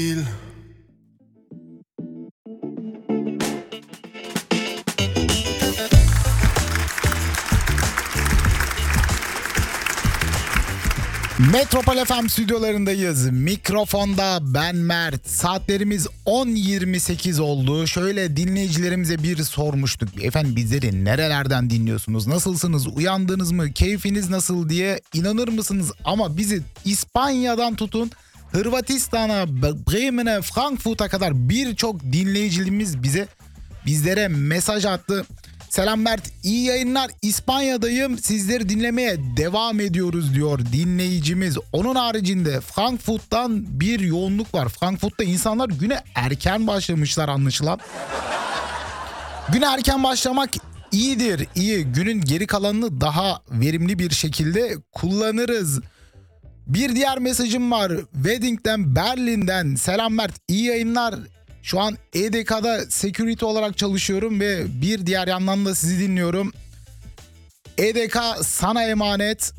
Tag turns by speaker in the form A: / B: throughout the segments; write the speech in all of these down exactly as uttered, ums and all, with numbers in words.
A: Metropol F M stüdyolarındayız. Mikrofonda ben Mert. Saatlerimiz on yirmi sekiz oldu. Şöyle dinleyicilerimize bir sormuştuk. Efendim bizleri nerelerden dinliyorsunuz? Nasılsınız? Uyandınız mı? Keyfiniz nasıl diye. İnanır mısınız? Ama bizi İspanya'dan tutun Hırvatistan'a, Bremen'e, Frankfurt'a kadar birçok dinleyicimiz bize bizlere mesaj attı. Selam Mert, iyi yayınlar. İspanya'dayım, sizleri dinlemeye devam ediyoruz diyor dinleyicimiz. Onun haricinde Frankfurt'tan bir yoğunluk var. Frankfurt'ta insanlar güne erken başlamışlar anlaşılan. Güne erken başlamak iyidir, iyi. Günün geri kalanını daha verimli bir şekilde kullanırız. Bir diğer mesajım var. Wedding'den, Berlin'den. Selam Mert, iyi yayınlar. Şu an E D K'da security olarak çalışıyorum ve bir diğer yandan da sizi dinliyorum. E D K sana emanet.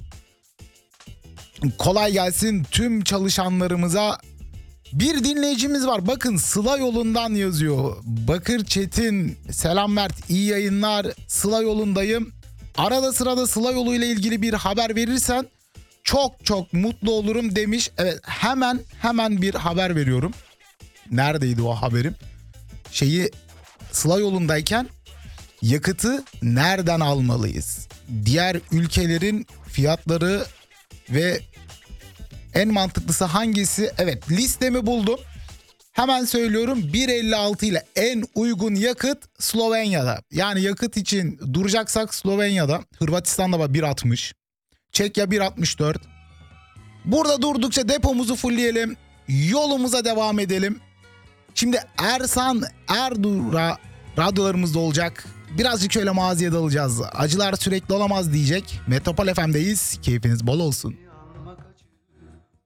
A: Kolay gelsin tüm çalışanlarımıza. Bir dinleyicimiz var. Bakın Sıla yolundan yazıyor. Bakır Çetin. Selam Mert, iyi yayınlar. Sıla yolundayım. Arada sırada Sıla yolu ile ilgili bir haber verirsen çok çok mutlu olurum demiş. Evet, hemen hemen bir haber veriyorum. Neredeydi o haberim? Şeyi Sıla yolundayken yakıtı nereden almalıyız? Diğer ülkelerin fiyatları ve en mantıklısı hangisi? Evet, listemi buldum. Hemen söylüyorum, bir elli altı ile en uygun yakıt Slovenya'da. Yani yakıt için duracaksak Slovenya'da. Hırvatistan'da var bir altmış. Çekya bir altmış dört. Burada durdukça depomuzu fullleyelim. Yolumuza devam edelim. Şimdi Ersan Erdura radyolarımızda olacak. Birazcık şöyle maziye dalacağız. Acılar sürekli olamaz diyecek. Metropol F M'deyiz. Keyfiniz bol olsun.